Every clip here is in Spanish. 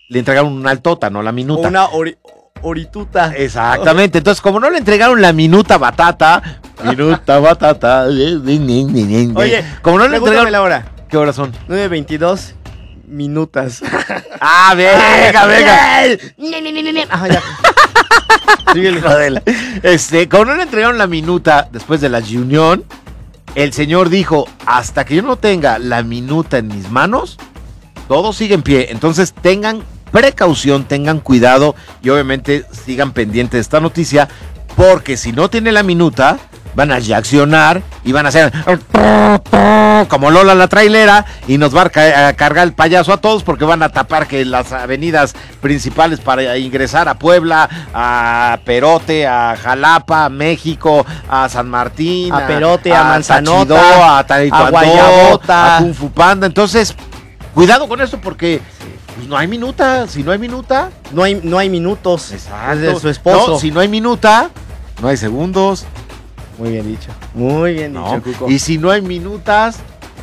le entregaron una altota, no la minuta. Una orituta. Exactamente. Entonces, como no le entregaron la minuta batata. Oye, como no le entregaron la hora. ¿Qué horas son? 9:22 minutas. Ah, venga. Ajá, ya. Síguele. Como no le entregaron la minuta después de la reunión, el señor dijo, hasta que yo no tenga la minuta en mis manos, todo sigue en pie. Entonces tengan precaución, tengan cuidado y obviamente sigan pendientes de esta noticia, porque si no tiene la minuta, van a reaccionar y van a hacer como Lola la trailera y nos va a cargar el payaso a todos, porque van a tapar que las avenidas principales para ingresar a Puebla, a Perote, a Jalapa, a México, a San Martín, a Perote, a Manzanota, Tachido, a Taekwondo, a Guayabota, a Kung Fu Panda. Entonces, cuidado con esto, porque pues no hay minuta. Si no hay minuta, no hay minutos. Exacto. De su esposo. No, si no hay minuta, no hay segundos. Muy bien dicho. Muy bien dicho, Cuco. Y si no hay minutas,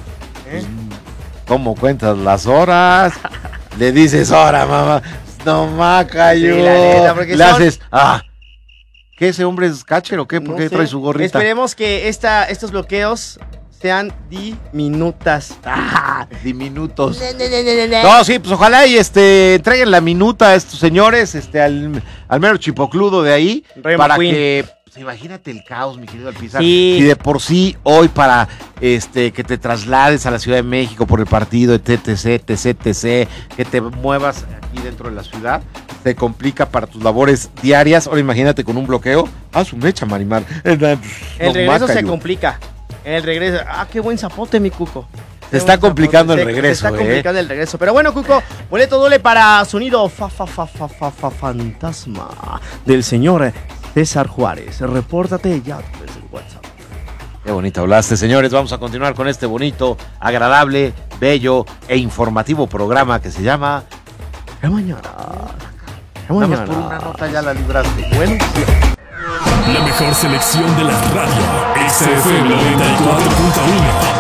¿cómo cuentas las horas? Le dices, hora, mamá. No, cayó. Sí, la neta, porque le haces, ¿qué, ese hombre es catcher o qué? ¿Por qué trae su gorrita? Esperemos que estos bloqueos sean diminutas. Diminutos. No, sí, pues ojalá y entreguen la minuta a estos señores, al mero chipocludo de ahí. Rey para McQueen. que, pues, imagínate el caos, mi querido Alpizar. Sí. Y de por sí, hoy para que te traslades a la Ciudad de México por el partido, etc, que te muevas aquí dentro de la ciudad, te complica para tus labores diarias. Ahora imagínate con un bloqueo. Su mecha, Marimar. El regreso se complica. El regreso. Qué buen zapote, mi Cuco. Se está complicando el regreso. Se está complicando el regreso. Pero bueno, Cuco, boleto doble para sonido fantasma del señor César Juárez. Repórtate ya desde el WhatsApp. Qué bonito hablaste, señores. Vamos a continuar con este bonito, agradable, bello e informativo programa que se llama ¿Qué mañana? Nada más por una nota ya la libraste. Bueno, la mejor selección de la radio. XFM 94.1.